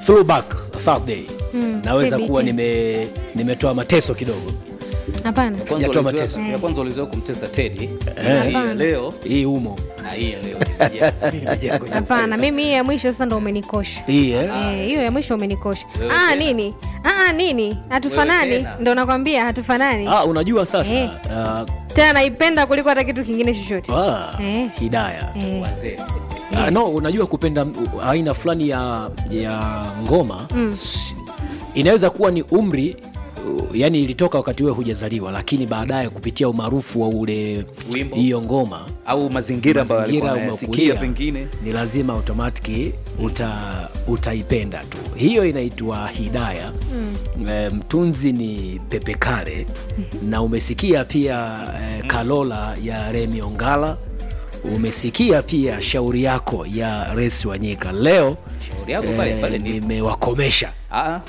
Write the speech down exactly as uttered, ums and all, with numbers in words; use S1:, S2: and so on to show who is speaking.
S1: throwback Thursday.
S2: Mm,
S1: Naweza
S2: T B T.
S1: kuwa nime nimetoa mateso kidogo.
S2: Hapana.
S1: Sijatoa mateso.
S3: Ya kwanza ulizoea kumtesa Teddy.
S1: Eh.
S3: Hii leo
S1: Hii umo.
S3: na hii leo. imejaa kwenye-
S2: Hapana, mimi hii ya mwisho sasa ndo umenikosha.
S1: Hii eh.
S2: Eh, hiyo ya mwisho umenikosha.
S3: Wewe
S2: Ah,
S3: tena.
S2: nini? Ah, nini? Hatufanani.
S3: Wewe tena.
S2: Ndo nakwambia hatufanani.
S1: Ah, unajua sasa
S2: Eh.
S1: uh,
S2: Tena naipenda kuliko hata kitu kingine chochote.
S1: ah,
S2: Eh.
S1: Hidaya.
S2: Eh.
S3: Wazee.
S1: Ah,
S2: Yes.
S1: no, unajua kupenda uh, aina fulani ya ya ngoma
S2: Mm.
S1: inaweza kuwa ni umri uh, yani ilitoka wakati wewe hujazaliwa, lakini baadaye kupitia umaarufu wa ule
S3: Wimbo.
S1: hiyo ngoma
S3: Au mazingira ambayo
S1: mazingira
S3: alikuwa anayasikia
S1: umekulia,
S3: pengine.
S1: ni lazima automatic uta, utaipenda tu. Hiyo inaitwa Hidaya. mm. E, mtunzi ni Pepe Kale. Na umesikia pia e, Kalola ya Remi Ongala. Umesikia pia Shauri Yako ya Resi Wanyika. Leo
S3: Shauri Yako pale pale ni-
S1: nimewakomesha.
S3: Ah.